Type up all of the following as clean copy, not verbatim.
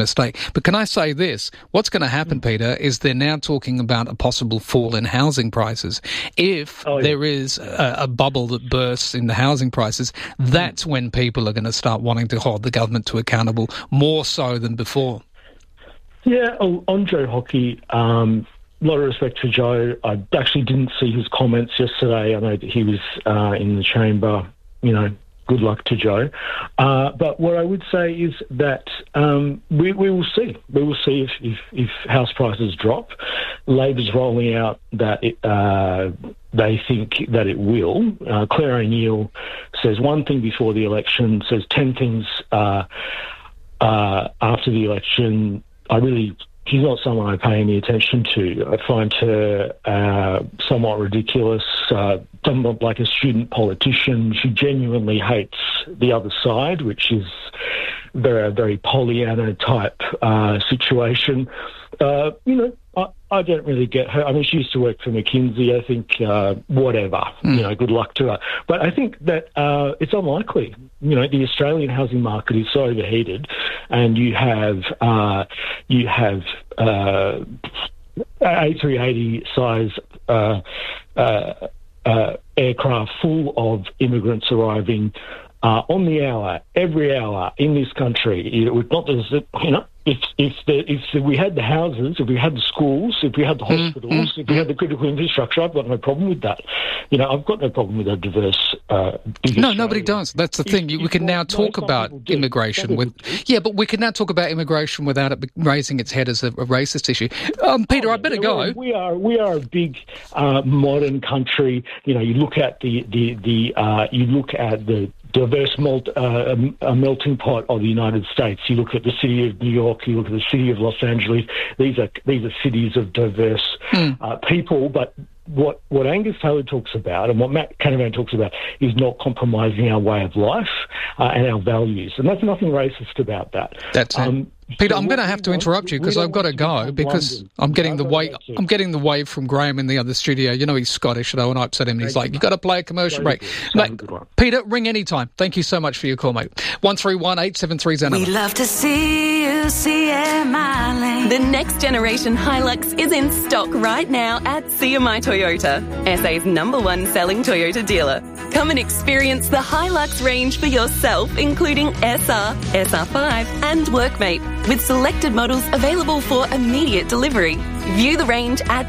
mistake. But can I say this? What's going to happen, Peter, is they're now talking about a possible fall in housing prices. If there is a bubble that bursts in the housing prices, that's when people are going to start wanting to hold the government to accountable more so than before. Yeah, on Joe Hockey, a lot of respect to Joe. I actually didn't see his comments yesterday. I know that he was in the chamber, good luck to Joe. But what I would say is that we will see. We will see if house prices drop. Labor's rolling out that they think that it will. Claire O'Neill says one thing before the election, says 10 things after the election. She's not someone I pay any attention to. I find her somewhat ridiculous, somewhat like a student politician. She genuinely hates the other side, which is a very Pollyanna-type situation. I don't really get her. I mean, she used to work for McKinsey. I think, whatever, good luck to her. But I think that it's unlikely. The Australian housing market is so overheated, and you have A380 size aircraft full of immigrants arriving on the hour, every hour in this country. If we had the houses, if we had the schools, if we had the hospitals, if we had the critical infrastructure, I've got no problem with that. I've got no problem with a diverse. No, nobody does. That's the thing. We can now talk about immigration but we can now talk about immigration without it raising its head as a racist issue. Peter, I better go. We are a big modern country. You look at the diverse melting pot of the United States. You look at the city of New York, you look at the city of Los Angeles. These are cities of diverse people. But what Angus Taylor talks about and what Matt Canavan talks about is not compromising our way of life and our values. And there's nothing racist about that. That's it. Peter, I'm going to have to interrupt you because I've got to go because I'm getting the wave from Graham in the other studio. He's Scottish, though, and I upset him. And he's like, "You've got to play a commercial break." Mate, Peter, ring any time. Thank you so much for your call, mate. 131873. We love to see you, CMI Lane. The next generation Hilux is in stock right now at CMI Toyota, SA's #1 selling Toyota dealer. Come and experience the Hilux range for yourself, including SR, SR5 and Workmate, with selected models available for immediate delivery. View the range at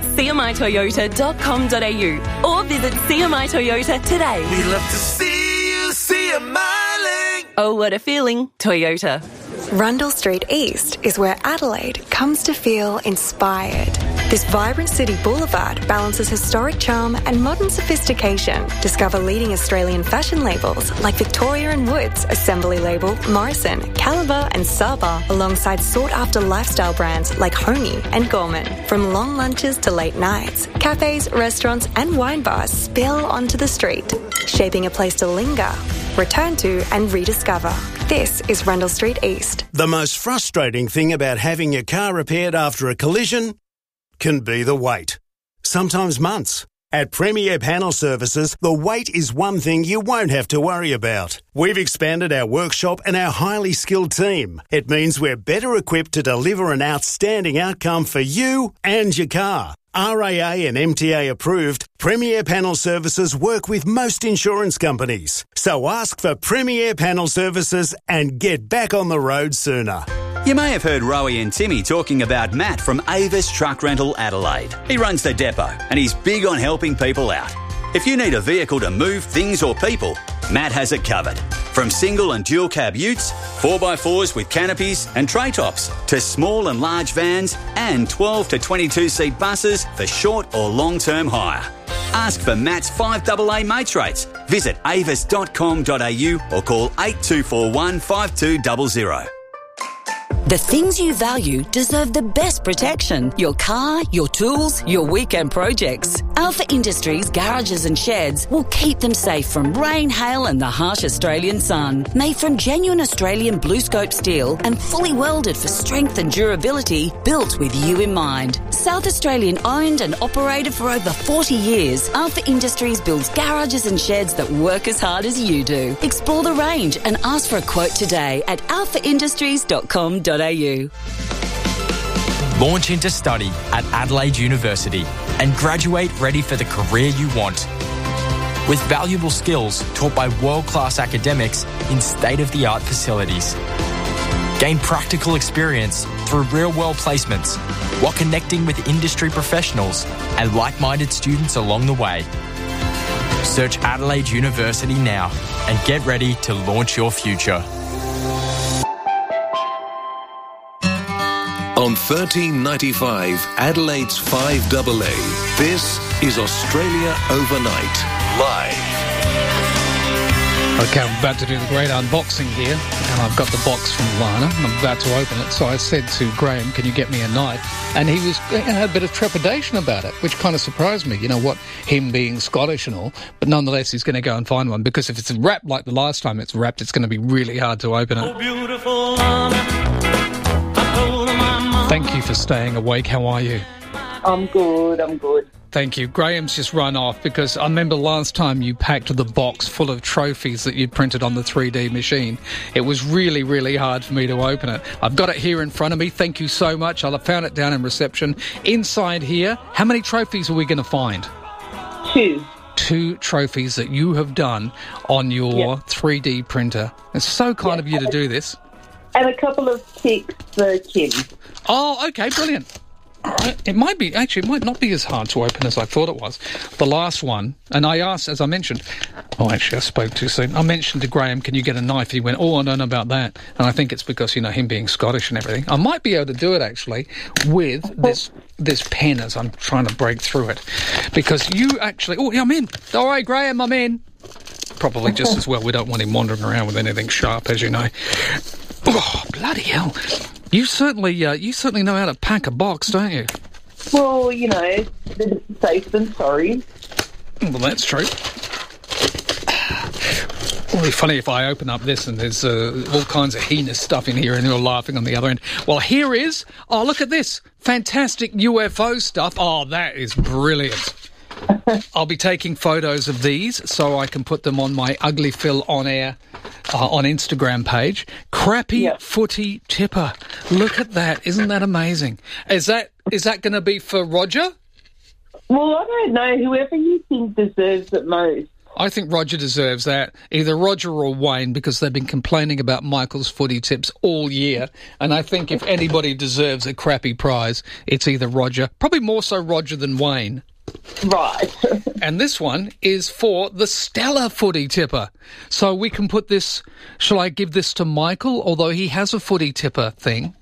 cmitoyota.com.au or visit CMI Toyota today. We love to see you, CMI Lane. Oh, what a feeling, Toyota. Rundle Street East is where Adelaide comes to feel inspired. This vibrant city boulevard balances historic charm and modern sophistication. Discover leading Australian fashion labels like Victoria & Woods, Assembly Label, Morrison, Caliber and Saba, alongside sought-after lifestyle brands like Homey and Gorman. From long lunches to late nights, cafes, restaurants and wine bars spill onto the street, shaping a place to linger, return to and rediscover. This is Rundle Street East. The most frustrating thing about having your car repaired after a collision can be the wait. Sometimes months. At Premier Panel Services, the wait is one thing you won't have to worry about. We've expanded our workshop and our highly skilled team. It means we're better equipped to deliver an outstanding outcome for you and your car. RAA and MTA approved, Premier Panel Services work with most insurance companies. So ask for Premier Panel Services and get back on the road sooner. You may have heard Rowie and Timmy talking about Matt from Avis Truck Rental Adelaide. He runs the depot and he's big on helping people out. If you need a vehicle to move things or people, Matt has it covered. From single and dual cab utes, 4x4s with canopies and tray tops, to small and large vans and 12 to 22 seat buses for short or long-term hire. Ask for Matt's 5AA mates rates. Visit avis.com.au or call 8241 5200. The things you value deserve the best protection. Your car, your tools, your weekend projects. Alpha Industries garages and sheds will keep them safe from rain, hail and the harsh Australian sun. Made from genuine Australian blue scope steel and fully welded for strength and durability, built with you in mind. South Australian owned and operated for over 40 years, Alpha Industries builds garages and sheds that work as hard as you do. Explore the range and ask for a quote today at alphaindustries.com.au. Launch into study at Adelaide University and graduate ready for the career you want. With valuable skills taught by world-class academics in state-of-the-art facilities. Gain practical experience through real-world placements while connecting with industry professionals and like-minded students along the way. Search Adelaide University now and get ready to launch your future. On 1395 Adelaide's 5AA, this is Australia Overnight, live. Okay, I'm about to do the great unboxing here, and I've got the box from Lana, and I'm about to open it. So I said to Graham, can you get me a knife? And he had a bit of trepidation about it, which kind of surprised me. You know what, him being Scottish and all, but nonetheless he's going to go and find one, because if it's wrapped like the last time it's wrapped, it's going to be really hard to open it. Oh, beautiful Lana, I told her my mama. Thank you for staying awake. How are you? I'm good. Thank you. Graham's just run off because I remember last time you packed the box full of trophies that you'd printed on the 3D machine. It was really, really hard for me to open it. I've got it here in front of me. Thank you so much. I found it down in reception. Inside here, how many trophies are we going to find? 2. 2 trophies that you have done on your 3D printer. It's so kind of you to do this. And a couple of pics for Kim. Oh, okay, brilliant. All right. It might not be as hard to open as I thought it was. The last one, and I asked, as I mentioned, I spoke too soon. I mentioned to Graham, can you get a knife? He went, I don't know about that. And I think it's because, him being Scottish and everything. I might be able to do it, actually, with this pen as I'm trying to break through it. Because you actually... Oh, I'm in. All right, Graham, I'm in. Probably just as well. We don't want him wandering around with anything sharp, as you know. Oh, bloody hell. You certainly know how to pack a box, don't you? Well, better safe than sorry. Well, that's true. It'll be funny if I open up this and there's all kinds of heinous stuff in here and you're laughing on the other end. Well, here is... Oh, look at this. Fantastic UFO stuff. Oh, that is brilliant. I'll be taking photos of these so I can put them on my Ugly Phil on air on Instagram page. Crappy footy tipper. Look at that. Isn't that amazing? Is that going to be for Roger? Well, I don't know. Whoever you think deserves it most. I think Roger deserves that. Either Roger or Wayne, because they've been complaining about Michael's footy tips all year. And I think if anybody deserves a crappy prize, it's either Roger. Probably more so Roger than Wayne. Right. And this one is for the Stella footy tipper. So we can put this... Shall I give this to Michael, although he has a footy tipper thing?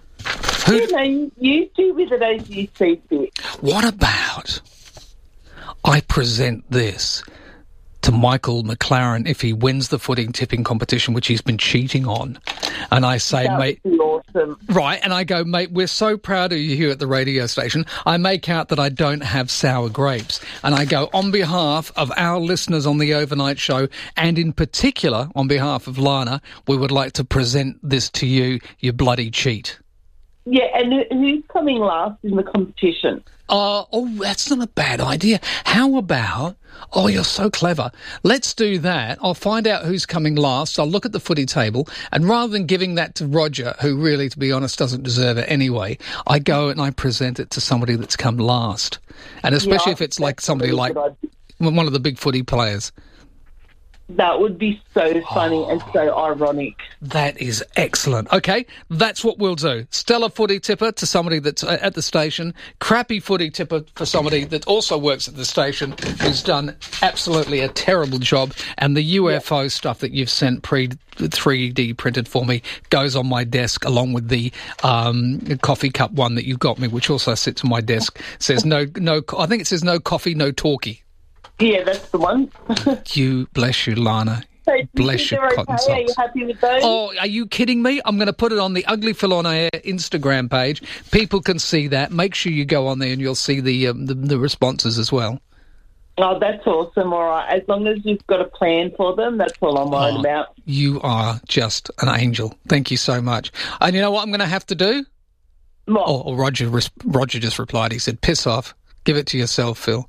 You do with it as you see fit. What about I present this to Michael McLaren if he wins the footy tipping competition, which he's been cheating on. And I say, mate... Awesome. Right, and I go, mate, we're so proud of you here at the radio station. I make out that I don't have sour grapes. And I go, on behalf of our listeners on the overnight show, and in particular on behalf of Lana, we would like to present this to you, you bloody cheat. Yeah, and who's coming last in the competition? That's not a bad idea. How about... Oh, you're so clever. Let's do that. I'll find out who's coming last. I'll look at the footy table, and rather than giving that to Roger, who really, to be honest, doesn't deserve it anyway, I go and I present it to somebody that's come last. And especially if it's like somebody like one of the big footy players. That would be so funny and so ironic. That is excellent. Okay, that's what we'll do. Stellar footy tipper to somebody that's at the station. Crappy footy tipper for somebody that also works at the station who's done absolutely a terrible job. And the UFO stuff that you've sent 3D printed for me goes on my desk along with the coffee cup one that you got me, which also sits on my desk. Says no. I think it says no coffee, no talkie. Yeah, that's the one. Bless you, Lana. So bless your cotton socks. Are you happy with those? Oh, are you kidding me? I'm going to put it on the Ugly Phil on Air Instagram page. People can see that. Make sure you go on there and you'll see the responses as well. Oh, that's awesome. All right. As long as you've got a plan for them, that's all I'm worried about. You are just an angel. Thank you so much. And you know what I'm going to have to do? What? Oh, Roger just replied. He said, piss off. Give it to yourself, Phil.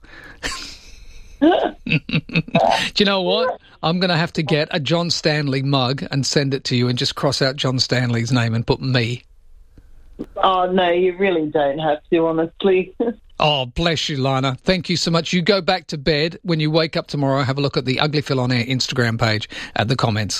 Do you know what? I'm going to have to get a John Stanley mug and send it to you and just cross out John Stanley's name and put me. Oh, no, you really don't have to, honestly. Oh, bless you, Lana. Thank you so much. You go back to bed. When you wake up tomorrow, have a look at the Ugly Phil On Air Instagram page at the comments.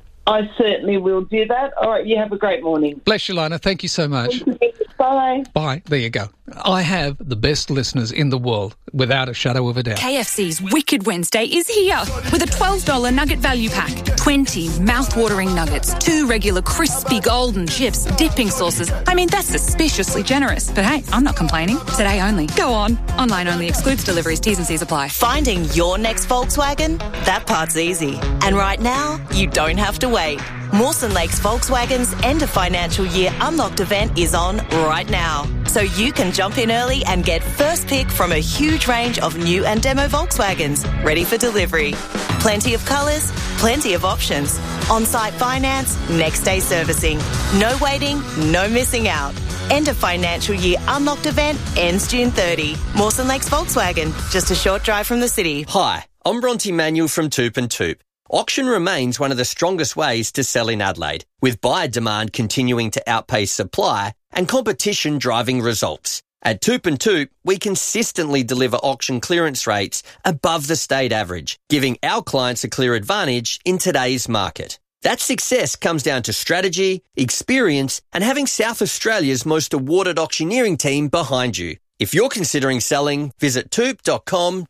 I certainly will do that. All right, you have a great morning. Bless you, Lana. Thank you so much. Bye. Bye. There you go. I have the best listeners in the world, without a shadow of a doubt. KFC's Wicked Wednesday is here with a $12 nugget value pack. 20 mouth-watering nuggets, 2 regular crispy golden chips, dipping sauces. I mean, that's suspiciously generous. But hey, I'm not complaining. Today only. Go on. Online only. Excludes deliveries. T's and C's apply. Finding your next Volkswagen? That part's easy. And right now, you don't have to wait. Mawson Lakes Volkswagen's end of financial year unlocked event is on right now. So you can jump in early and get first pick from a huge range of new and demo Volkswagens ready for delivery. Plenty of colours, plenty of options. On-site finance, next day servicing. No waiting, no missing out. End of financial year unlocked event ends June 30. Mawson Lakes Volkswagen, just a short drive from the city. Hi, I'm Bronte Manuel from Toop and Toop. Auction remains one of the strongest ways to sell in Adelaide, with buyer demand continuing to outpace supply and competition driving results. At Toop and Toop, we consistently deliver auction clearance rates above the state average, giving our clients a clear advantage in today's market. That success comes down to strategy, experience, and having South Australia's most awarded auctioneering team behind you. If you're considering selling, visit toop.com.au.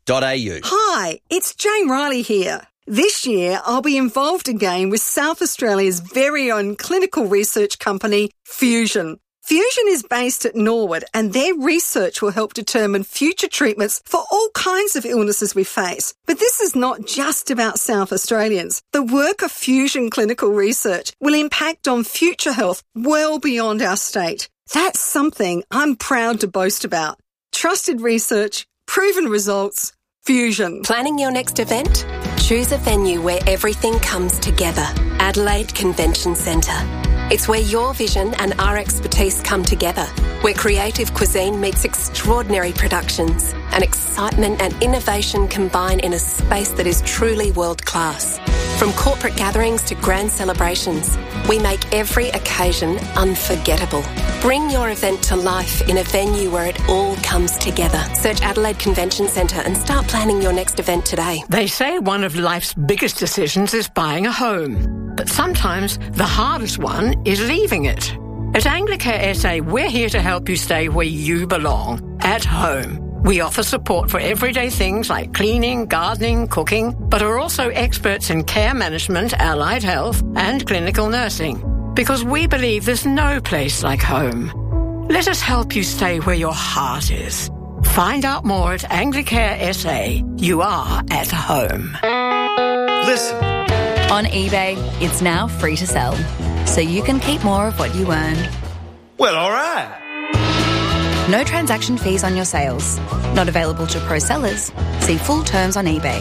Hi, it's Jane Riley here. This year, I'll be involved again with South Australia's very own clinical research company, Fusion. Fusion is based at Norwood, and their research will help determine future treatments for all kinds of illnesses we face. But this is not just about South Australians. The work of Fusion Clinical Research will impact on future health well beyond our state. That's something I'm proud to boast about. Trusted research, proven results, Fusion. Planning your next event? Choose a venue where everything comes together. Adelaide Convention Centre. It's where your vision and our expertise come together, where creative cuisine meets extraordinary productions and excitement and innovation combine in a space that is truly world-class. From corporate gatherings to grand celebrations, we make every occasion unforgettable. Bring your event to life in a venue where it all comes together. Search Adelaide Convention Centre and start planning your next event today. They say one of life's biggest decisions is buying a home. But sometimes the hardest one is leaving it. At Anglicare SA, we're here to help you stay where you belong, at home. We offer support for everyday things like cleaning, gardening, cooking, but are also experts in care management, allied health, and clinical nursing. Because we believe there's no place like home. Let us help you stay where your heart is. Find out more at Anglicare SA. You are at home. Listen. On eBay, it's now free to sell, so you can keep more of what you earn. Well, all right. No transaction fees on your sales. Not available to pro sellers. See full terms on eBay.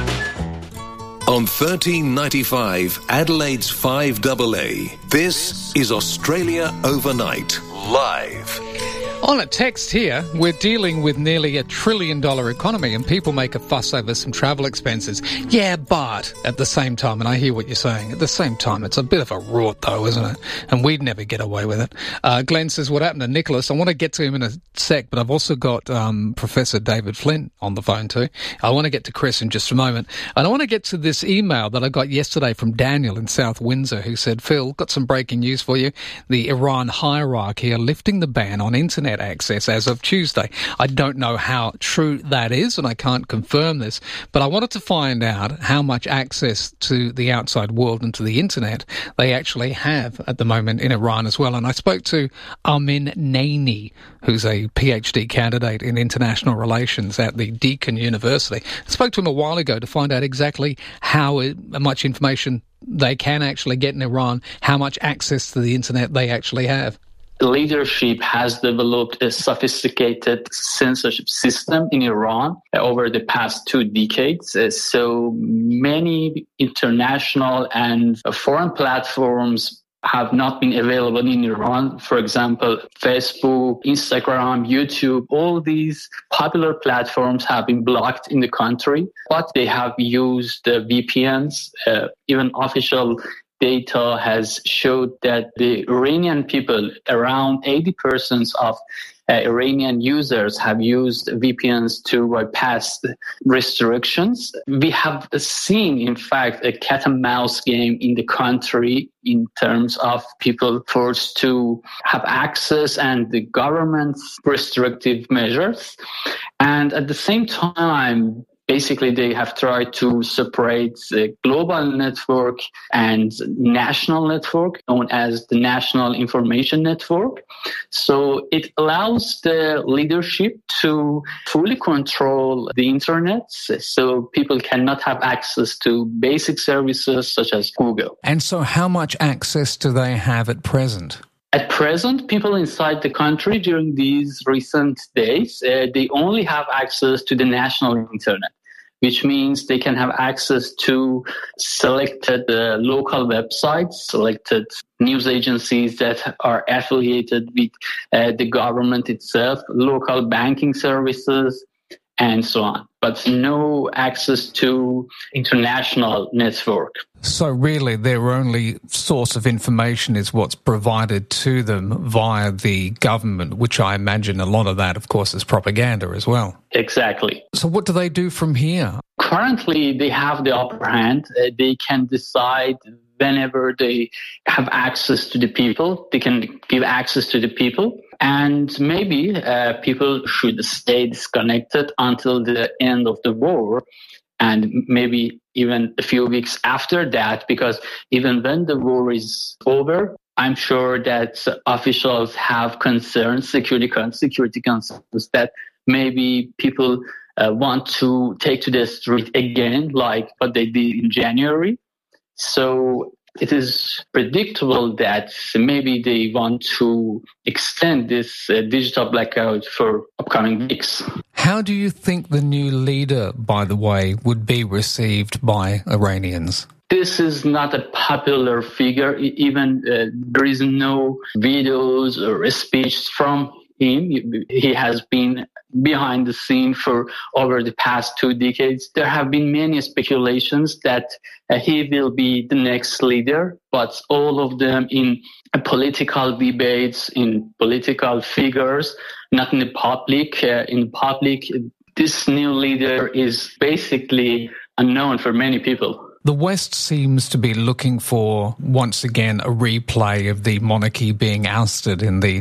On 1395 Adelaide's 5AA, this is Australia Overnight, live. On a text here, we're dealing with nearly $1 trillion economy and people make a fuss over some travel expenses. Yeah, but at the same time, and I hear what you're saying, at the same time, it's a bit of a rort though, isn't it? And we'd never get away with it. Glenn says, what happened to Nicholas? I want to get to him in a sec, but I've also got Professor David Flint on the phone too. I want to get to Chris in just a moment. And I want to get to this email that I got yesterday from Daniel in South Windsor who said, Phil, got some breaking news for you. The Iran hierarchy are lifting the ban on internet access as of Tuesday. I don't know how true that is, and I can't confirm this, but I wanted to find out how much access to the outside world and to the internet they actually have at the moment in Iran as well. And I spoke to Amin Naini, who's a PhD candidate in international relations at the Deakin University. I spoke to him a while ago to find out exactly how much information they can actually get in Iran, how much access to the internet they actually have. Leadership has developed a sophisticated censorship system in Iran over the past 2 decades. So many international and foreign platforms have not been available in Iran. For example, Facebook, Instagram, YouTube, all these popular platforms have been blocked in the country, but they have used VPNs, even official data has showed that the Iranian people, around 80% of Iranian users have used VPNs to bypass restrictions. We have seen, in fact, a cat and mouse game in the country in terms of people forced to have access and the government's restrictive measures. And at the same time, basically, they have tried to separate the global network and national network, known as the National Information Network. So it allows the leadership to fully control the internet, so people cannot have access to basic services such as Google. And so how much access do they have at present? At present, people inside the country during these recent days, they only have access to the national internet, which means they can have access to selected local websites, selected news agencies that are affiliated with the government itself, local banking services, and so on, but no access to international network. So really their only source of information is what's provided to them via the government, which I imagine a lot of that, of course, is propaganda as well. Exactly. So what do they do from here? Currently, they have the upper hand. They can decide whenever they have access to the people, they can give access to the people. And maybe people should stay disconnected until the end of the war, and maybe even a few weeks after that, because even when the war is over, I'm sure that officials have concerns, security concerns, that maybe people want to take to the street again, like what they did in January. So it is predictable that maybe they want to extend this digital blackout for upcoming weeks. How do you think the new leader, by the way, would be received by Iranians? This is not a popular figure. Even there is no videos or speech from him. He has been behind the scene for over the past 2 decades. There have been many speculations that he will be the next leader, but all of them in political debates, in political figures, not in the public. In public, this new leader is basically unknown for many people. The West seems to be looking for, once again, a replay of the monarchy being ousted in the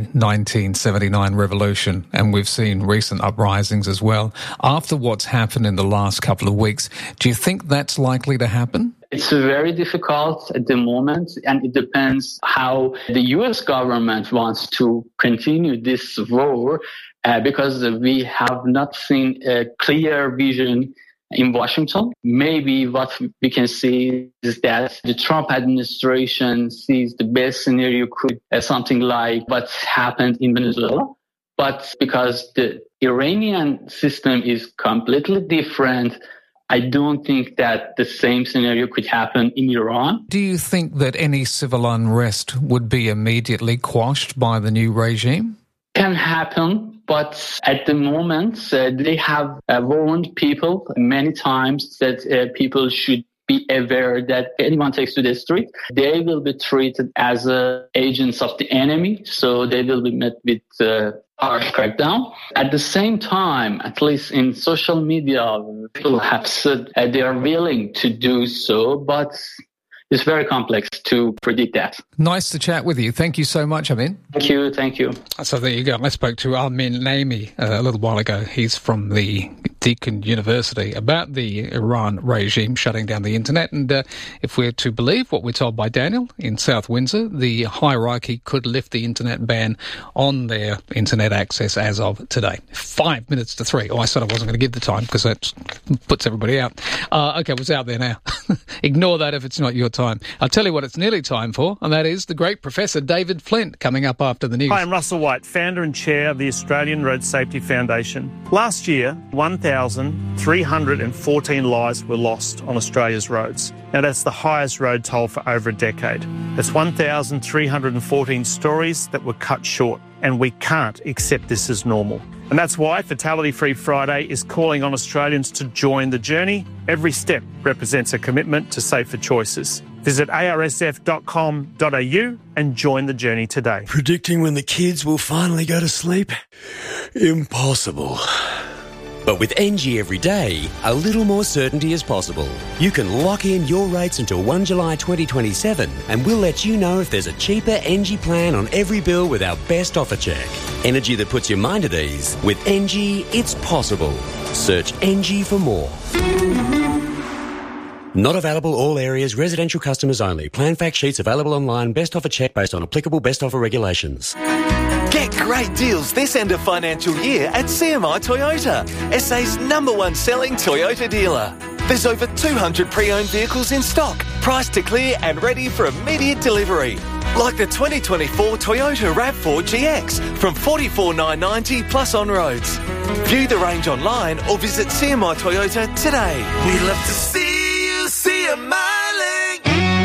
1979 revolution, and we've seen recent uprisings as well. After what's happened in the last couple of weeks, do you think that's likely to happen? It's very difficult at the moment, and it depends how the U.S. government wants to continue this war, because we have not seen a clear vision in Washington. Maybe what we can see is that the Trump administration sees the best scenario could something like what happened in Venezuela. But because the Iranian system is completely different, I don't think that the same scenario could happen in Iran. Do you think that any civil unrest would be immediately quashed by the new regime? Can happen, but at the moment they have warned people many times that people should be aware that anyone takes to the street, they will be treated as agents of the enemy, so they will be met with harsh crackdown. At the same time, at least in social media, people have said they are willing to do so, but it's very complex to predict that. Nice to chat with you. Thank you so much, Amin. Thank you. So there you go. I spoke to Amin Naimi a little while ago. He's from the Deakin University about the Iran regime shutting down the internet. And if we're to believe what we're told by Daniel in South Windsor, the hierarchy could lift the internet ban on their internet access as of today. 5 minutes to 3. Oh, I said I wasn't going to give the time because that puts everybody out. Okay, what's out there now? Ignore that if it's not your time. I'll tell you what it's nearly time for, and that is the great Professor David Flint coming up after the news. Hi, I'm Russell White, founder and chair of the Australian Road Safety Foundation. Last year, 1,314 lives were lost on Australia's roads. Now, that's the highest road toll for over a decade. That's 1,314 stories that were cut short, and we can't accept this as normal. And that's why Fatality Free Friday is calling on Australians to join the journey. Every step represents a commitment to safer choices. Visit arsf.com.au and join the journey today. Predicting when the kids will finally go to sleep? Impossible. But with NG Everyday, a little more certainty is possible. You can lock in your rates until 1 July 2027 and we'll let you know if there's a cheaper NG plan on every bill with our best offer check. Energy that puts your mind at ease. With NG, it's possible. Search NG for more. Not available all areas, residential customers only. Plan fact sheets available online, best offer check based on applicable best offer regulations. Get great deals this end of financial year at CMI Toyota, SA's #1 selling Toyota dealer. There's over 200 pre-owned vehicles in stock, priced to clear and ready for immediate delivery. Like the 2024 Toyota RAV4 GX from $44,990 plus on roads. View the range online or visit CMI Toyota today. We'd love to see you smiling.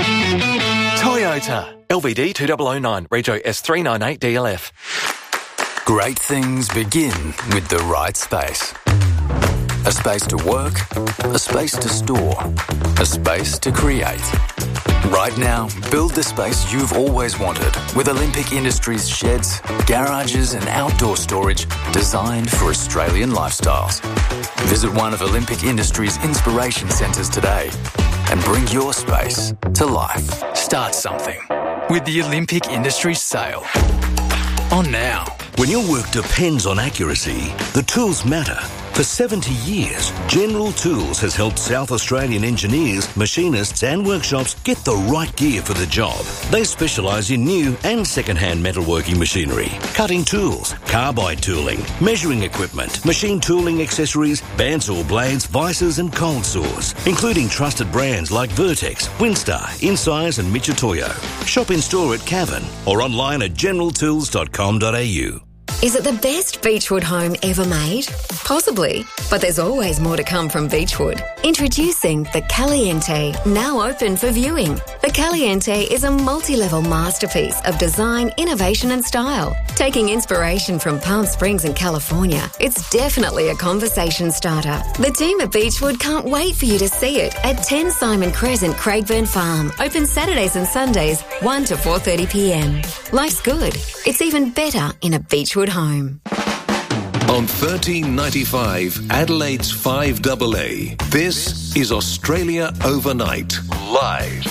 Toyota. LVD 2009, Rego S398 DLF. Great things begin with the right space. A space to work, a space to store, a space to create. Right now, build the space you've always wanted with Olympic Industries sheds, garages and outdoor storage designed for Australian lifestyles. Visit one of Olympic Industries' inspiration centres today and bring your space to life. Start something with the Olympic Industries sale. On now. When your work depends on accuracy, the tools matter. For 70 years, General Tools has helped South Australian engineers, machinists and workshops get the right gear for the job. They specialise in new and second-hand metalworking machinery, cutting tools, carbide tooling, measuring equipment, machine tooling accessories, bandsaw blades, vices and cold saws, including trusted brands like Vertex, Winstar, Incise and Michitoyo. Shop in store at Cavan or online at generaltools.com.au. Is it the best Beechwood home ever made? Possibly, but there's always more to come from Beechwood. Introducing the Caliente, now open for viewing. The Caliente is a multi-level masterpiece of design, innovation and style. Taking inspiration from Palm Springs in California, it's definitely a conversation starter. The team at Beechwood can't wait for you to see it at 10 Simon Crescent, Craigburn Farm. Open Saturdays and Sundays, 1 to 4:30pm. Life's good. It's even better in a Beechwood home. On 1395 Adelaide's 5AA, this is Australia Overnight, live.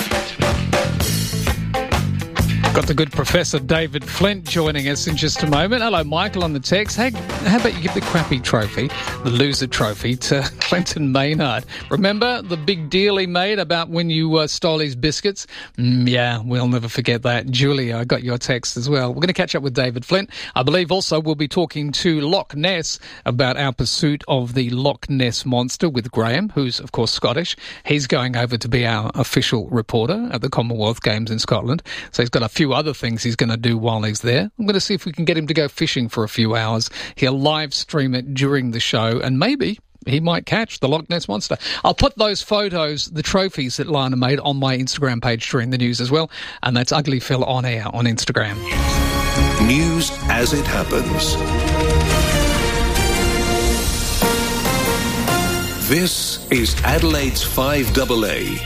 Got the good Professor David Flint joining us in just a moment. Hello, Michael on the text. Hey, how about you give the crappy trophy, the loser trophy, to Clinton Maynard? Remember the big deal he made about when you stole his biscuits? Yeah, we'll never forget that. Julia, I got your text as well. We're going to catch up with David Flint. I believe also we'll be talking to Loch Ness about our pursuit of the Loch Ness Monster with Graham, who's, of course, Scottish. He's going over to be our official reporter at the Commonwealth Games in Scotland. So he's got a few other things he's going to do while he's there. I'm going to see if we can get him to go fishing for a few hours. He'll live stream it during the show and maybe he might catch the Loch Ness Monster. I'll put those photos, the trophies that Lana made, on my Instagram page during the news as well. And that's Ugly Phil On Air on Instagram. News as it happens. This is Adelaide's 5AA.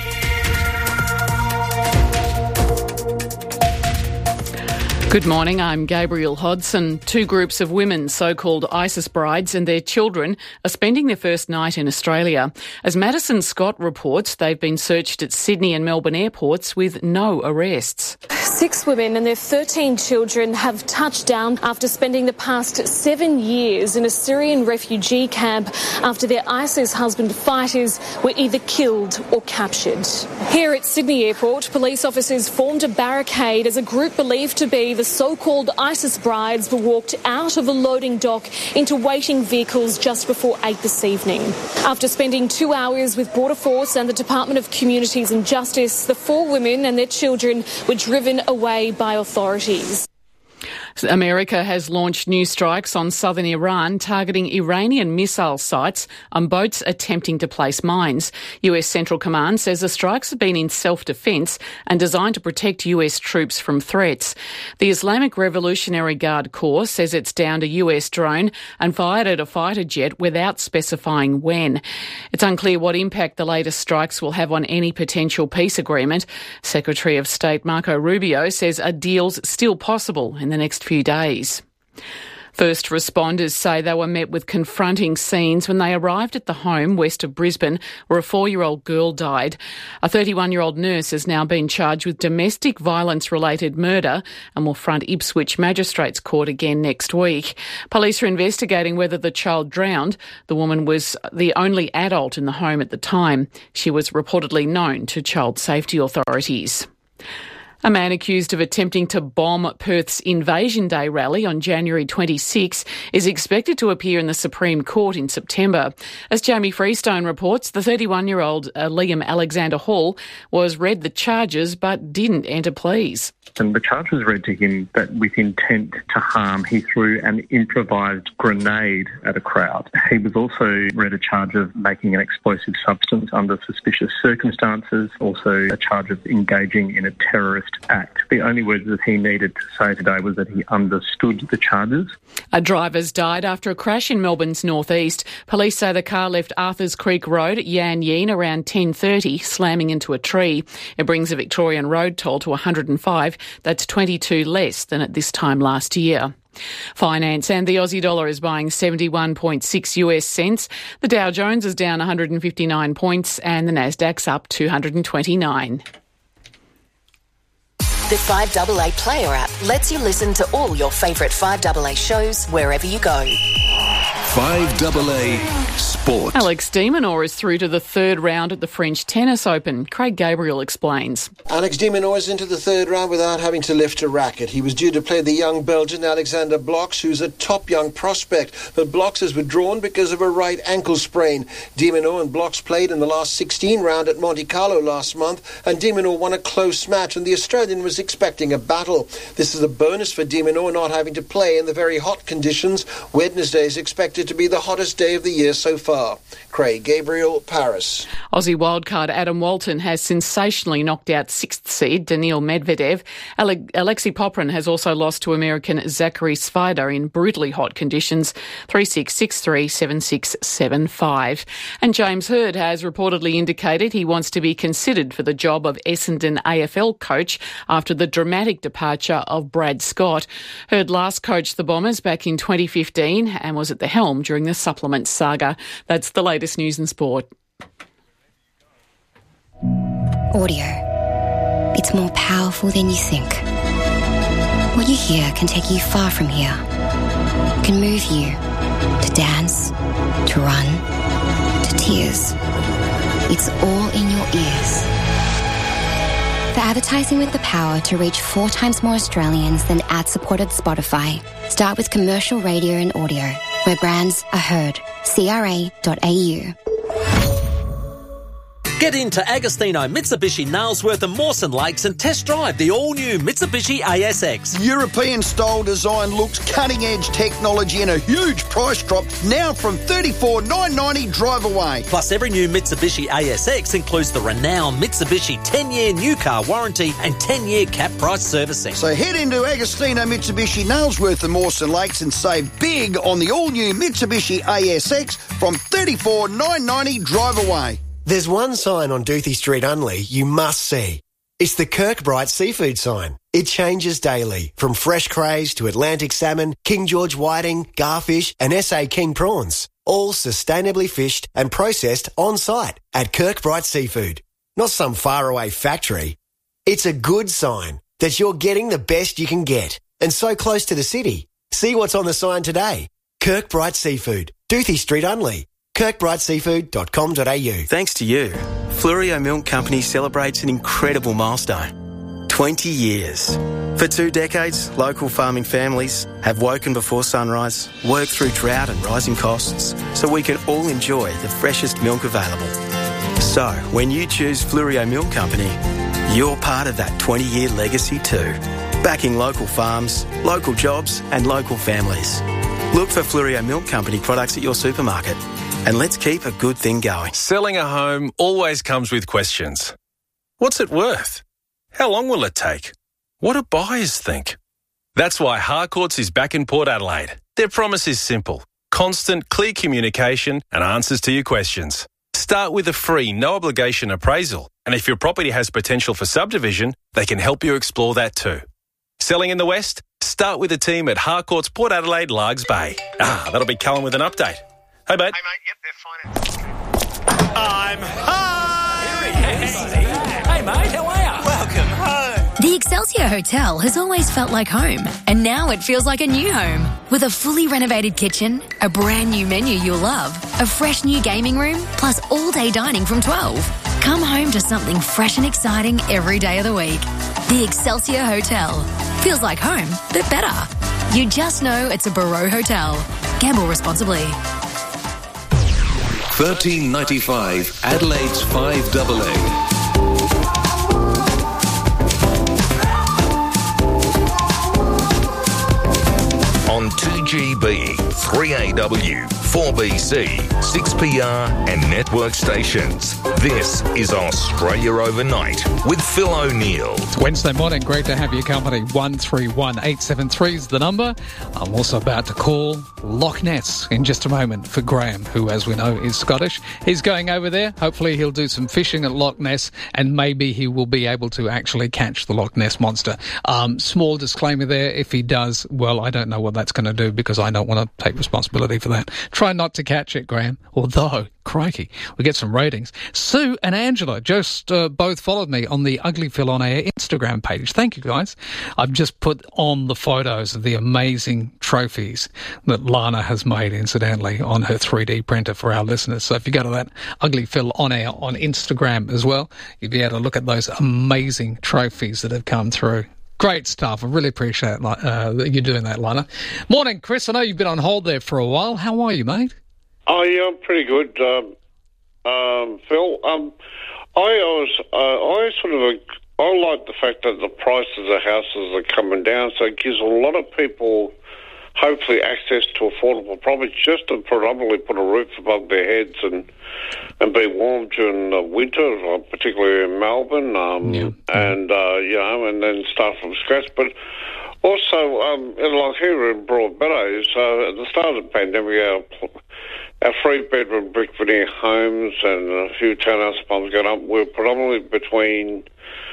Good morning, I'm Gabrielle Hodson. Two groups of women, so-called ISIS brides, and their children are spending their first night in Australia. As Madison Scott reports, they've been searched at Sydney and Melbourne airports with no arrests. 6 women and their 13 children have touched down after spending the past 7 years in a Syrian refugee camp after their ISIS husband fighters were either killed or captured. Here at Sydney Airport, police officers formed a barricade as a group believed to be the so-called ISIS brides were walked out of a loading dock into waiting vehicles just before 8 this evening. After spending 2 hours with Border Force and the Department of Communities and Justice, the 4 women and their children were driven away by authorities. America has launched new strikes on southern Iran targeting Iranian missile sites on boats attempting to place mines. US Central Command says the strikes have been in self-defence and designed to protect US troops from threats. The Islamic Revolutionary Guard Corps says it's downed a US drone and fired at a fighter jet without specifying when. It's unclear what impact the latest strikes will have on any potential peace agreement. Secretary of State Marco Rubio says a deal's still possible in the next few days. First responders say they were met with confronting scenes when they arrived at the home west of Brisbane where a 4-year-old girl died. A 31-year-old nurse has now been charged with domestic violence-related murder and will front Ipswich Magistrates Court again next week. Police are investigating whether the child drowned. The woman was the only adult in the home at the time. She was reportedly known to child safety authorities. A man accused of attempting to bomb Perth's Invasion Day rally on January 26 is expected to appear in the Supreme Court in September. As Jamie Freestone reports, the 31-year-old Liam Alexander Hall was read the charges but didn't enter pleas. And the charge was read to him that with intent to harm, he threw an improvised grenade at a crowd. He was also read a charge of making an explosive substance under suspicious circumstances, also a charge of engaging in a terrorist act. The only words that he needed to say today was that he understood the charges. A driver's died after a crash in Melbourne's northeast. Police say the car left Arthurs Creek Road at Yan Yean around 10:30, slamming into a tree. It brings the Victorian road toll to 105. That's 22 less than at this time last year. Finance and the Aussie dollar is buying 71.6 US cents. The Dow Jones is down 159 points and the Nasdaq's up 229. The 5AA Player app lets you listen to all your favourite 5AA shows wherever you go. 5AA Sport. Alex de Minaur is through to the third round at the French Tennis Open. Craig Gabriel explains. Alex de Minaur is into the third round without having to lift a racket. He was due to play the young Belgian Alexander Bloks, who's a top young prospect, but Bloks has withdrawn because of a right ankle sprain. De Minaur and Bloks played in the last 16 round at Monte Carlo last month, and de Minaur won a close match, and the Australian was expecting a battle. This is a bonus for de Minaur not having to play in the very hot conditions. Wednesday is expected to be the hottest day of the year so far. Craig Gabriel, Paris. Aussie wildcard Adam Walton has sensationally knocked out 6th seed Daniil Medvedev. Alexei Poprin has also lost to American Zachary Svida in brutally hot conditions, 3-6, 6-3, 7-6, 7-5. And James Hird has reportedly indicated he wants to be considered for the job of Essendon AFL coach after the dramatic departure of Brad Scott. Hird last coached the Bombers back in 2015 and was at the helm during the supplement saga. That's the latest news and sport. Audio. It's more powerful than you think. What you hear can take you far from here. It can move you to dance, to run, to tears. It's all in your ears. For advertising with the power to reach 4 times more Australians than ad-supported Spotify, start with commercial radio and audio, where brands are heard. CRA.au. Get into Agostino Mitsubishi Nailsworth and Mawson Lakes and test drive the all-new Mitsubishi ASX. European-style design looks, cutting-edge technology and a huge price drop now from $34,990 drive away. Plus, every new Mitsubishi ASX includes the renowned Mitsubishi 10-year new car warranty and 10-year cap price servicing. So head into Agostino Mitsubishi Nailsworth and Mawson Lakes and save big on the all-new Mitsubishi ASX from $34,990 drive away. There's one sign on Duthie Street Unley you must see. It's the Kirkbride Seafood sign. It changes daily, from fresh crays to Atlantic salmon, King George whiting, garfish and SA King prawns. All sustainably fished and processed on site at Kirkbride Seafood. Not some faraway factory. It's a good sign that you're getting the best you can get and so close to the city. See what's on the sign today. Kirkbride Seafood, Duthie Street Unley. kirkbrideseafood.com.au. Thanks to you, Fluorio Milk Company celebrates an incredible milestone. 20 years. For 2 decades, local farming families have woken before sunrise, worked through drought and rising costs, so we can all enjoy the freshest milk available. So, when you choose Fluorio Milk Company, you're part of that 20-year legacy too. backing local farms, local jobs and local families. Look for Flurio Milk Company products at your supermarket. And let's keep a good thing going. Selling a home always comes with questions. What's it worth? How long will it take? What do buyers think? That's why Harcourts is back in Port Adelaide. Their promise is simple. Constant, clear communication and answers to your questions. Start with a free, no-obligation appraisal. And if your property has potential for subdivision, they can help you explore that too. Selling in the West? Start with the team at Harcourts Port Adelaide, Largs Bay. That'll be Callum with an update. Hey, mate. Hey, mate. Yep, they're fine. I'm home! Hey, mate, how are you? Welcome home. The Excelsior Hotel has always felt like home, and now it feels like a new home. With a fully renovated kitchen, a brand new menu you'll love, a fresh new gaming room, plus all-day dining from 12. Come home to something fresh and exciting every day of the week. The Excelsior Hotel. Feels like home, but better. You just know it's a Barreau Hotel. Gamble responsibly. 1395 Adelaide's 5AA. On 2GB, 3AW, 4BC, 6PR and network stations. This is Australia Overnight with Phil O'Neill. It's Wednesday morning. Great to have your company. 131873 is the number. I'm also about to call Loch Ness in just a moment for Graham, who, as we know, is Scottish. He's going over there. Hopefully he'll do some fishing at Loch Ness and maybe he will be able to actually catch the Loch Ness monster. Small disclaimer there. If he does, well, I don't know what that's going to do because I don't want to take responsibility for that. Try not to catch it, Graham. Although, crikey, we get some ratings. Sue and Angela just both followed me on the Ugly Phil On Air Instagram page. Thank you, guys. I've just put on the photos of the amazing trophies that Lana has made, incidentally, on her 3D printer for our listeners. So if you go to that Ugly Phil On Air on Instagram as well, you'll be able to look at those amazing trophies that have come through. Great stuff. I really appreciate you doing that, Lana. Morning, Chris. I know you've been on hold there for a while. How are you, mate? Oh, yeah, I'm pretty good, Phil. I like the fact that the prices of houses are coming down, so it gives a lot of people, hopefully, access to affordable property, just to predominantly put a roof above their heads and be warm during the winter, particularly in Melbourne, and then start from scratch. But also, like here in Broadmeadows, at the start of the pandemic, our three-bedroom brick veneer homes and a few townhouse apartments going up were predominantly between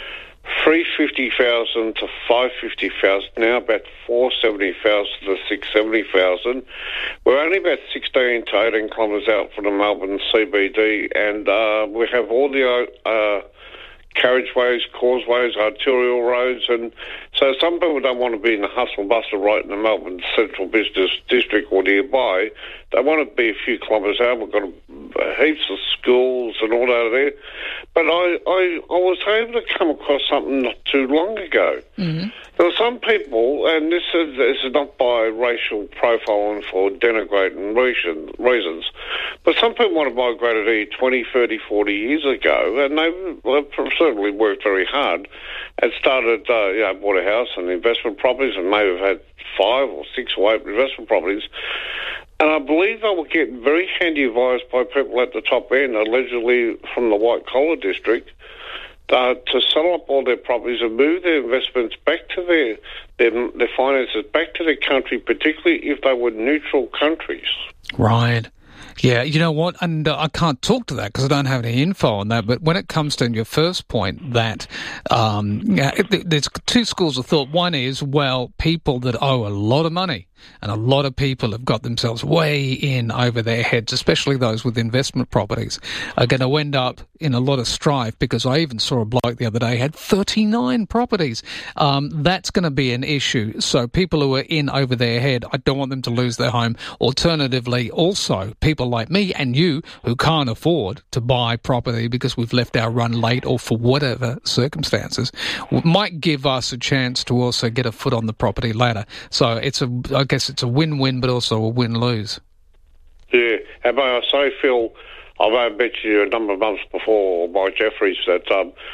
$350,000 to $550,000. Now about $470,000 to $670,000. We're only about 16 to 18 kilometres out from the Melbourne CBD, and we have all the carriageways, causeways, arterial roads, and so some people don't want to be in the hustle and bustle right in the Melbourne Central Business District or nearby. They want to be a few kilometres out. We've got heaps of schools and all that there. But I was able to come across something not too long ago. Mm-hmm. There were some people, and this is not by racial profiling for denigrating reasons, but some people want to migrate here 20, 30, 40 years ago, and they've certainly worked very hard and started, bought a house and investment properties and may have had 5 or 6 or 8 investment properties. And I believe they were getting very handy advice by people at the top end, allegedly from the white-collar district, to sell up all their properties and move their investments back to their finances back to their country, particularly if they were neutral countries. Right. Yeah, you know what, and I can't talk to that because I don't have any info on that, but when it comes to your first point that there's 2 schools of thought. One is, well, people that owe a lot of money, and a lot of people have got themselves way in over their heads, especially those with investment properties, are going to end up in a lot of strife, because I even saw a bloke the other day had 39 properties. That's going to be an issue. So people who are in over their head, I don't want them to lose their home. Alternatively, also, people like me and you who can't afford to buy property because we've left our run late or for whatever circumstances, might give us a chance to also get a foot on the property ladder. So I guess it's a win-win, but also a win-lose. Yeah, and may I say, Phil, I've mentioned you a number of months before, by Jeffries, that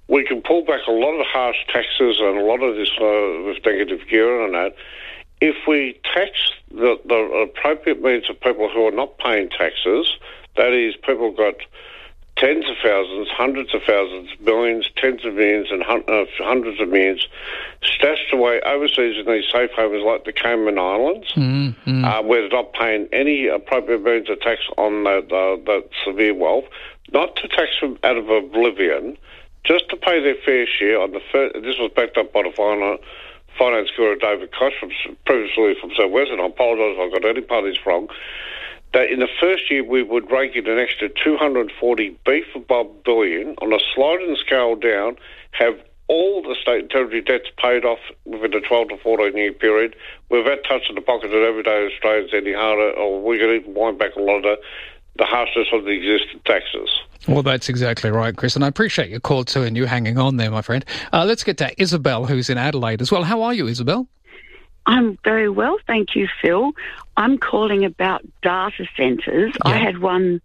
we can pull back a lot of harsh taxes and a lot of this with negative gearing and that. If we tax the appropriate means of people who are not paying taxes, that is, people got tens of thousands, hundreds of thousands, millions, tens of millions and hundreds of millions stashed away overseas in these safe havens like the Cayman Islands, where they're not paying any appropriate means of tax on that severe wealth, not to tax them out of oblivion, just to pay their fair share on the first. This was backed up by the finance guru David Koch, previously from South Western. I apologise if I got any part of this wrong. That in the first year we would rake in an extra 240 beef above billion on a sliding scale down, have all the state and territory debts paid off within a 12 to 14 year period, without touching the pockets of everyday Australians any harder, or we could even wind back a lot of the harshness of the existing taxes. Well, that's exactly right, Chris, and I appreciate your call too and you hanging on there, my friend. Let's get to Isabel, who's in Adelaide as well. How are you, Isabel? I'm very well, thank you, Phil. I'm calling about data centres. Yeah. I had one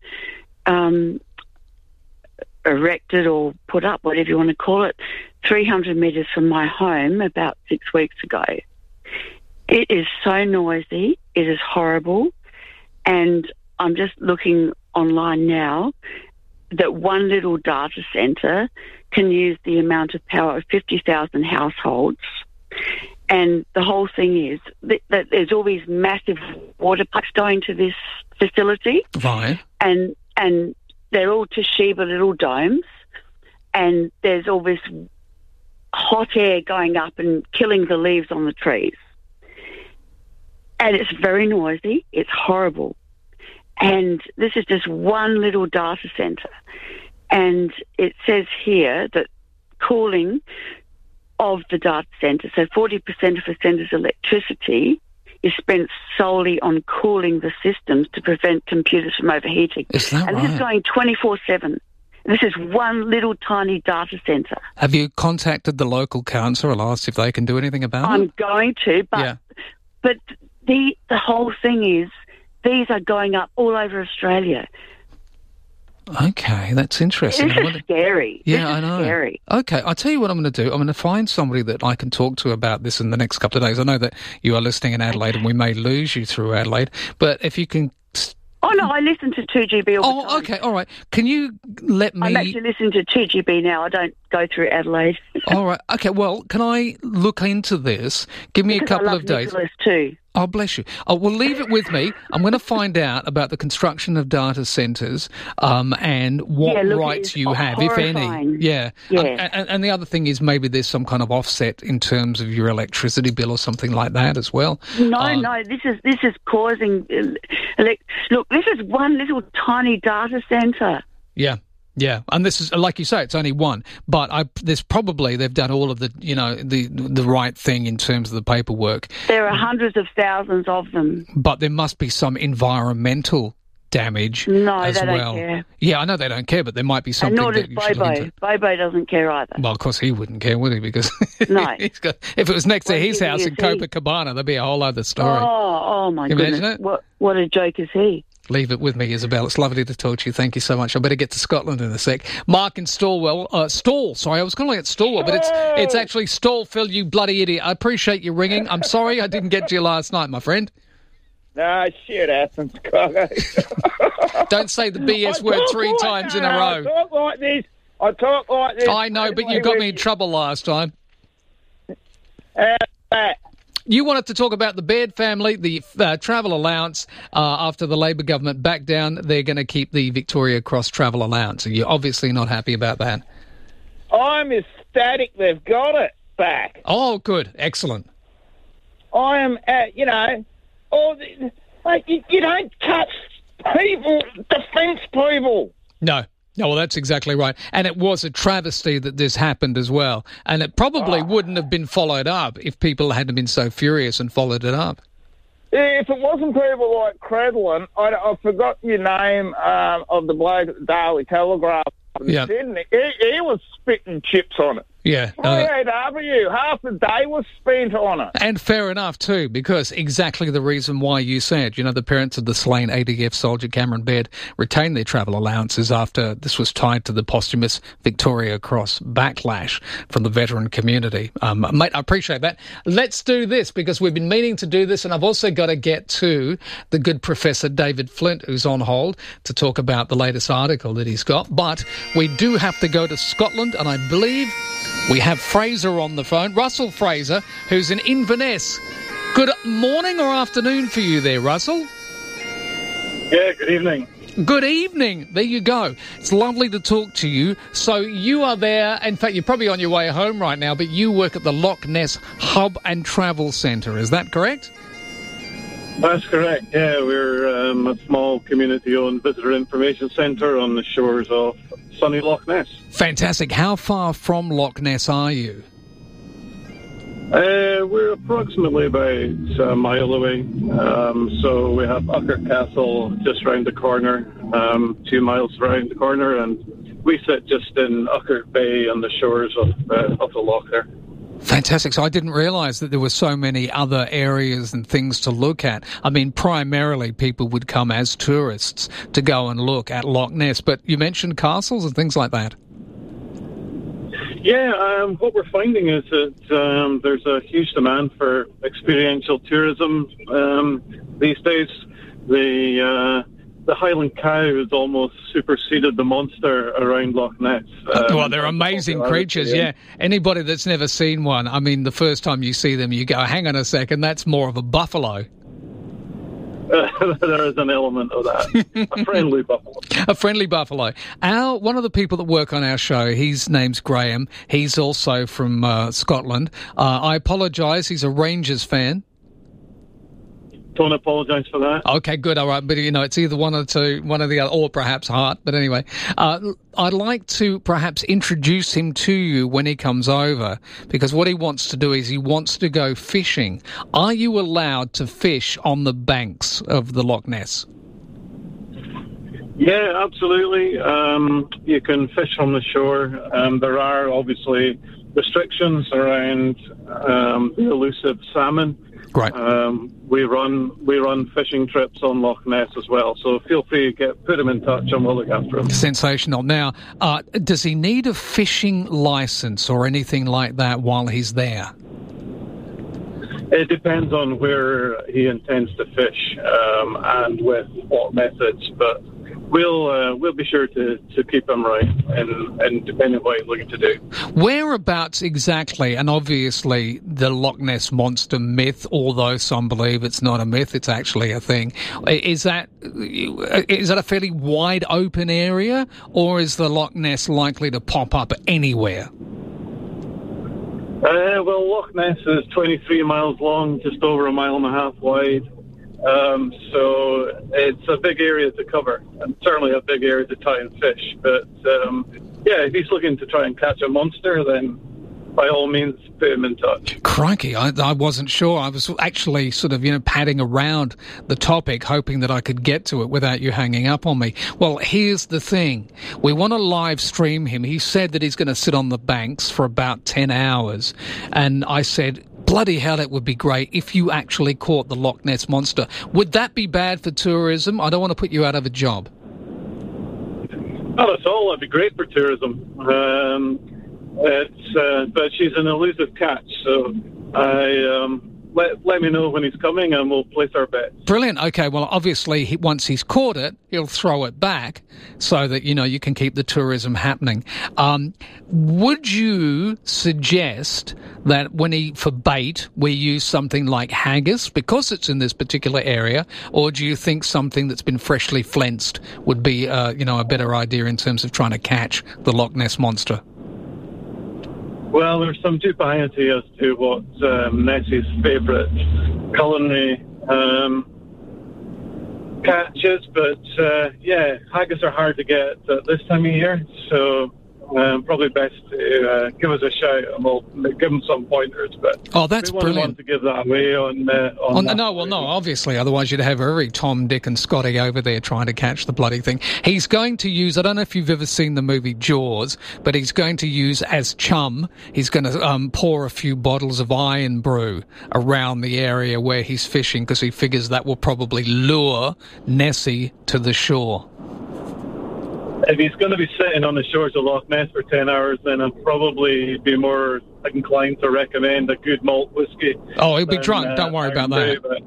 erected or put up, whatever you want to call it, 300 metres from my home about 6 weeks ago. It is so noisy, it is horrible, and I'm just looking online now that one little data centre can use the amount of power of 50,000 households. And the whole thing is that there's all these massive water pipes going to this facility. Right. And they're all Toshiba little domes. And there's all this hot air going up and killing the leaves on the trees. And it's very noisy. It's horrible. And this is just one little data centre. And it says here that cooling of the data centre, so 40% of the centre's electricity is spent solely on cooling the systems to prevent computers from overheating. Is that and right? This is going 24/7. This is one little tiny data centre. Have you contacted the local council and asked if they can do anything about it? I'm going to, but the whole thing is these are going up all over Australia. Okay, that's interesting. This is scary. Yeah, I know. Scary. Okay, I'll tell you what I'm going to do. I'm going to find somebody that I can talk to about this in the next couple of days. I know that you are listening in Adelaide and we may lose you through Adelaide, but if you can... Oh, no, I listen to 2GB all the time. Okay, all right. Can you let me... I'm actually listening to 2GB now. I don't go through Adelaide. All right. Okay, well, can I look into this? Give me a couple of days. Nicholas too. Oh, bless you. Oh, well, leave it with me. I'm going to find out about the construction of data centres and what rights you have, horrifying. if any. Yeah. And the other thing is maybe there's some kind of offset in terms of your electricity bill or something like that as well. No, this is causing... Look, this is one little tiny data centre. Yeah. Yeah, and this is, like you say, it's only one. But they've done all of the, the right thing in terms of the paperwork. There are hundreds of thousands of them. But there must be some environmental damage as they well. don't care. Yeah, I know they don't care, but there might be something and nor does that you should look into. Bobo doesn't care either. Well, of course he wouldn't care, would he? Because no. if it was next to his house in Copacabana, there'd be a whole other story. Oh my goodness. Imagine it? What a joke is he? Leave it with me, Isabel. It's lovely to talk to you. Thank you so much. I better get to Scotland in a sec. Mark in Stawell. Sorry, I was calling it Stawell, but it's actually Stawell, Phil, you bloody idiot. I appreciate you ringing. I'm sorry I didn't get to you last night, my friend. No, shit happens, Coggo. Don't say the BS word three times in a row. I talk like this. I know, but you got me in trouble last time. You wanted to talk about the Baird family, the travel allowance. After the Labor government backed down, they're going to keep the Victoria Cross travel allowance. You're obviously not happy about that. I'm ecstatic they've got it back. Oh, good. Excellent. I am, you don't touch people, defence people. No, well, that's exactly right. And it was a travesty that this happened as well. And it probably wouldn't have been followed up if people hadn't been so furious and followed it up. If it wasn't people like Credlin, I forgot your name of the bloke at the Daily Telegraph in Sydney. He was spitting chips on it. Yeah. 3AW, half the day was spent on it. And fair enough, too, because exactly the reason why you said, the parents of the slain ADF soldier Cameron Baird retained their travel allowances after this was tied to the posthumous Victoria Cross backlash from the veteran community. Mate, I appreciate that. Let's do this, because we've been meaning to do this, and I've also got to get to the good Professor David Flint, who's on hold to talk about the latest article that he's got. But we do have to go to Scotland, and I believe we have Fraser on the phone, Russell Fraser, who's in Inverness. Good morning or afternoon for you there, Russell? Yeah, good evening. Good evening. There you go. It's lovely to talk to you. So you are there. In fact, you're probably on your way home right now, but you work at the Loch Ness Hub and Travel Centre. Is that correct? That's correct, yeah. We're a small community-owned visitor information centre on the shores of sunny Loch Ness. Fantastic. How far from Loch Ness are you? We're approximately about a mile away. So we have Ucker Castle just round the corner, 2 miles round the corner, and we sit just in Ucker Bay on the shores of the loch there. Fantastic. So I didn't realise that there were so many other areas and things to look at. I mean, primarily people would come as tourists to go and look at Loch Ness, but you mentioned castles and things like that. Yeah, what we're finding is that there's a huge demand for experiential tourism these days. The Highland cow has almost superseded the monster around Loch Ness. Well, they're amazing creatures, yeah. Anybody that's never seen one, I mean, the first time you see them, you go, hang on a second, that's more of a buffalo. There is an element of that. A friendly buffalo. A friendly buffalo. One of the people that work on our show, his name's Graham. He's also from Scotland. I apologise, he's a Rangers fan. Don't apologise for that. Okay, good, all right. But, it's either one or the other, or perhaps Hart. But anyway, I'd like to perhaps introduce him to you when he comes over, because what he wants to do is he wants to go fishing. Are you allowed to fish on the banks of the Loch Ness? Yeah, absolutely. You can fish on the shore. There are obviously restrictions around the elusive salmon. Right. We run fishing trips on Loch Ness as well, so feel free to put him in touch and we'll look after him. Sensational. Now, does he need a fishing licence or anything like that while he's there? It depends on where he intends to fish and with what methods, but we'll be sure to keep him right and depending on what he's looking to do. Whereabouts exactly, and obviously the Loch Ness Monster myth, although some believe it's not a myth, it's actually a thing, is that a fairly wide open area, or is the Loch Ness likely to pop up anywhere? Well, Loch Ness is 23 miles long, just over 1.5 miles wide. So it's a big area to cover, and certainly a big area to try and fish. But, if he's looking to try and catch a monster, then by all means, put him in touch. Crikey, I wasn't sure. I was actually sort of, padding around the topic, hoping that I could get to it without you hanging up on me. Well, here's the thing. We want to live stream him. He said that he's going to sit on the banks for about 10 hours. And I said, bloody hell, it would be great if you actually caught the Loch Ness Monster. Would that be bad for tourism? I don't want to put you out of a job. Not at all. That'd be great for tourism. But she's an elusive catch, so let me know when he's coming and we'll place our bets. Brilliant. Okay, well, obviously, once he's caught it, he'll throw it back so that, you can keep the tourism happening. Would you suggest that for bait, we use something like haggis because it's in this particular area, or do you think something that's been freshly flensed would be, a better idea in terms of trying to catch the Loch Ness Monster? Well, there's some dubiety as to what Nessie's favourite culinary catch is, but haggis are hard to get at this time of year, so probably best to give us a shout and we'll give them some pointers. But that's we brilliant. Want to give that away on that. No, obviously, otherwise you'd have every Tom, Dick and Scotty over there trying to catch the bloody thing. He's going to use, I don't know if you've ever seen the movie Jaws, but he's going to use as chum, he's going to pour a few bottles of Iron Brew around the area where he's fishing because he figures that will probably lure Nessie to the shore. If he's going to be sitting on the shores of Loch Ness for 10 hours, then I'd probably be more inclined to recommend a good malt whiskey. Oh, he'll be drunk. Don't worry about that.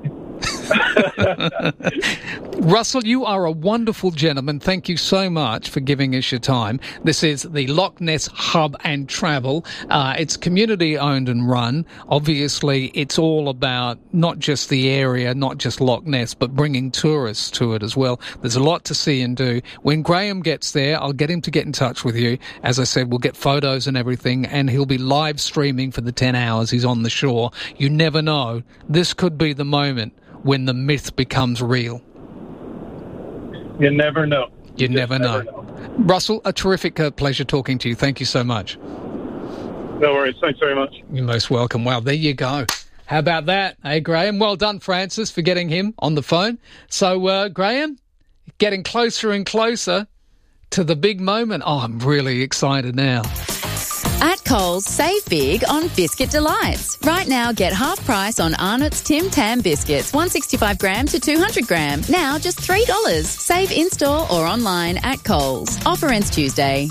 Russell, you are a wonderful gentleman. Thank you so much for giving us your time. This is the Loch Ness Hub and Travel. It's community owned and run. Obviously, it's all about not just the area, not just Loch Ness, but bringing tourists to it as well. There's a lot to see and do. When Graham gets there, I'll get him to get in touch with you. As I said, we'll get photos and everything, and he'll be live streaming for the 10 hours he's on the shore. You never know. This could be the moment when the myth becomes real. You never know. You never know. Russell, a terrific pleasure talking to you. Thank you so much. No worries. Thanks very much. You're most welcome. Well, there you go. How about that, Graham? Well done, Francis, for getting him on the phone. So, Graham, getting closer and closer to the big moment. Oh, I'm really excited now. At Coles, save big on Biscuit Delights. Right now, get half price on Arnott's Tim Tam biscuits, 165 gram to 200 gram. Now just $3. Save in-store or online at Coles. Offer ends Tuesday.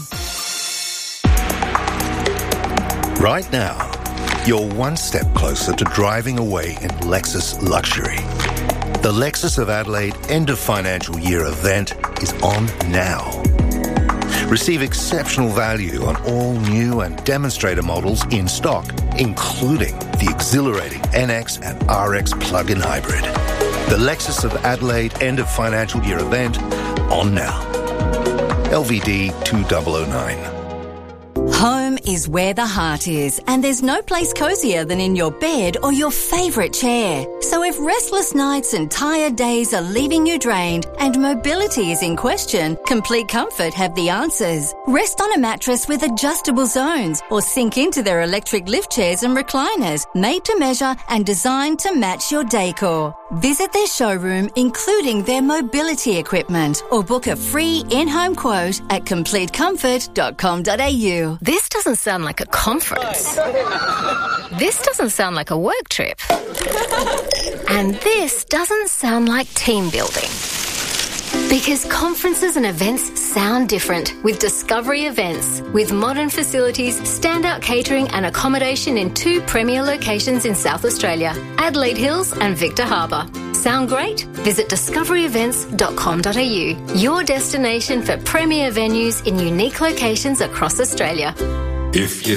Right now, you're one step closer to driving away in Lexus luxury. The Lexus of Adelaide end of financial year event is on now. Receive exceptional value on all new and demonstrator models in stock, including the exhilarating NX and RX plug-in hybrid. The Lexus of Adelaide end of financial year event on now. LVD 2009. Home is where the heart is, and there's no place cozier than in your bed or your favourite chair. So if restless nights and tired days are leaving you drained and mobility is in question, Complete Comfort have the answers. Rest on a mattress with adjustable zones or sink into their electric lift chairs and recliners, made to measure and designed to match your decor. Visit their showroom, including their mobility equipment, or book a free in-home quote at completecomfort.com.au. This doesn't sound like a conference. This doesn't sound like a work trip. And this doesn't sound like team building. Because conferences and events sound different with Discovery Events. With modern facilities, standout catering and accommodation in 2 premier locations in South Australia, Adelaide Hills and Victor Harbour. Sound great? Visit discoveryevents.com.au, your destination for premier venues in unique locations across Australia. If you